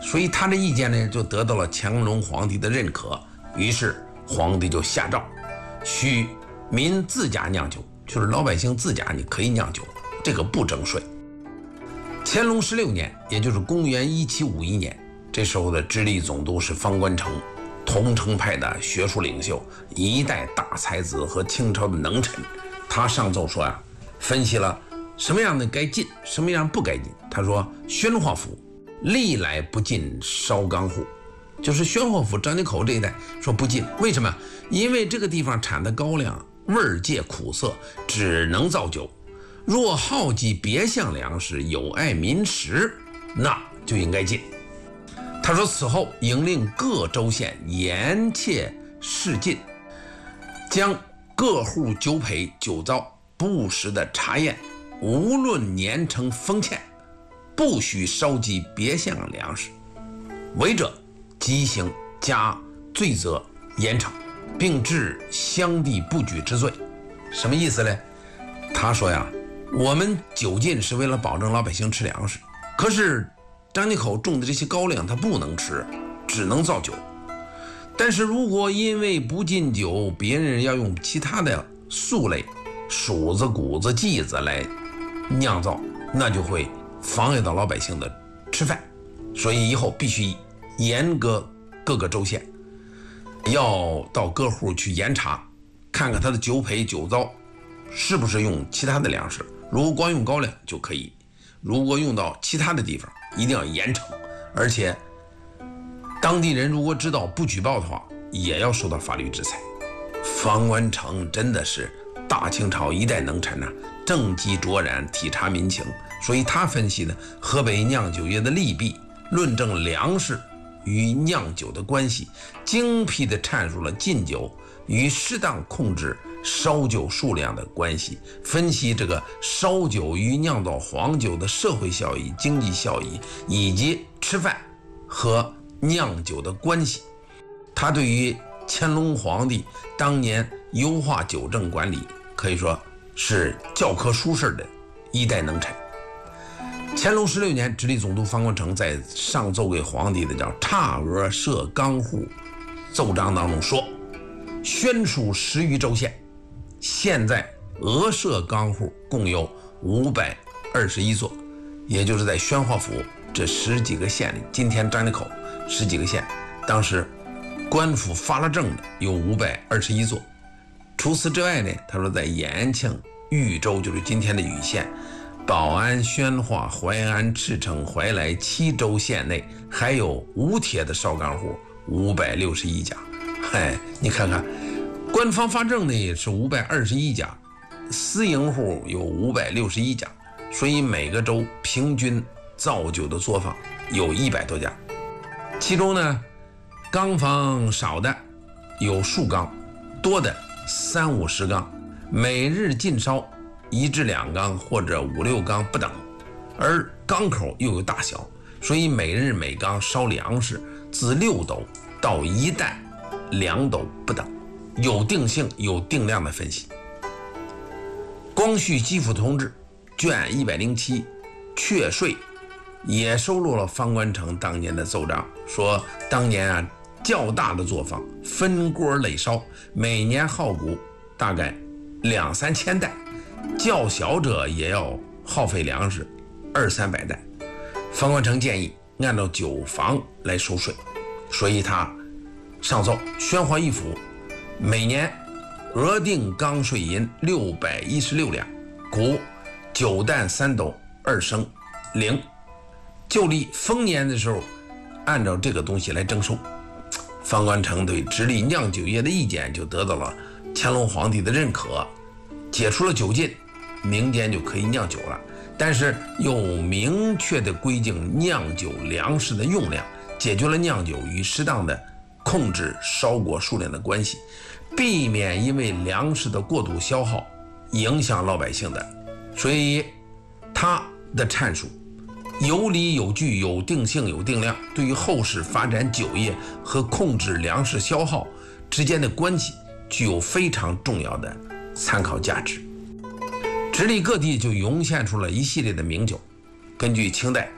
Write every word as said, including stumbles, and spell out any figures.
所以他的意见呢就得到了乾隆皇帝的认可。于是皇帝就下诏，许民自家酿酒，就是老百姓自家你可以酿酒，这个不征税。乾隆十六年，也就是公元一七五一年，这时候的直隶总督是方官城，桐城派的学术领袖，一代大才子和清朝的能臣。他上奏说啊，分析了什么样的该禁，什么样不该禁。他说，宣化府历来不禁烧缸户，就是宣化府张家口这一带说不禁，为什么？因为这个地方产的高粱味介苦涩，只能造酒。若好及别项粮食，有碍民食，那就应该禁。他说，此后应令各州县严切示禁，将各户酒陂酒糟不时的查验，无论年成丰欠，不许烧及别项粮食，违者即行加罪责严惩，并治乡地不举之罪。什么意思呢？他说呀，我们酒禁是为了保证老百姓吃粮食，可是张家口种的这些高粱它不能吃，只能造酒。但是如果因为不禁酒，别人要用其他的素类，黍子、谷子、稷子来酿造，那就会妨碍到老百姓的吃饭。所以以后必须严格各个州县，要到各户去严查，看看他的酒陂酒糟是不是用其他的粮食。如果光用高粱就可以，如果用到其他的地方一定要严惩，而且当地人如果知道不举报的话，也要受到法律制裁。方官城真的是大清朝一代能臣啊，政绩卓然，体察民情，所以他分析的河北酿酒业的利弊，论证粮食与酿酒的关系，精辟地阐述了禁酒与适当控制烧酒数量的关系，分析这个烧酒与酿造黄酒的社会效益、经济效益，以及吃饭和酿酒的关系。他对于乾隆皇帝当年优化酒政管理可以说是教科书式的一代能臣。乾隆十六年，直隶总督方官城在上奏给皇帝的叫姹娥设缸户奏章当中说，宣属十余州县，现在鹅舍缸户共有五百二十一座，也就是在宣化府这十几个县里，今天张家口十几个县，当时官府发了证的有五百二十一座。除此之外呢，他说在延庆、豫州，就是今天的禹县、保安、宣化、淮安、赤城、怀来七州县内，还有无铁的烧缸户五百六十一家。嗨，你看看，官方发证的也是五百二十一家，私营户有五百六十一家，所以每个州平均造酒的作坊有一百多家。其中呢，缸房少的有数缸，多的三五十缸，每日禁烧一至两缸或者五六缸不等，而缸口又有大小，所以每日每缸烧粮食自六斗到一担两斗不等，有定性有定量的分析。光绪基辅同志卷一百零七确税也收录了方官城当年的奏章，说当年啊较大的作坊分锅垒烧，每年耗谷大概两三千担，较小者也要耗费粮食二三百担。方官城建议按照酒房来收税，所以他上奏宣化一府每年额定缸税银六百一十六两，谷九担三斗二升零，旧历丰年的时候按照这个东西来征收。方官城对直隶酿酒业的意见就得到了乾隆皇帝的认可，解除了酒禁，民间就可以酿酒了，但是又明确的规定酿酒粮食的用量，解决了酿酒与适当的控制烧果数量的关系，避免因为粮食的过度消耗影响老百姓的。所以他的阐述有理有据，有定性有定量，对于后世发展酒业和控制粮食消耗之间的关系具有非常重要的参考价值。直隶各地就涌现出了一系列的名酒，根据清代